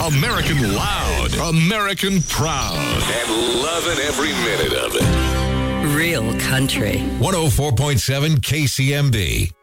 American loud, American proud, and loving every minute of it. Real country. 104.7 KCMB.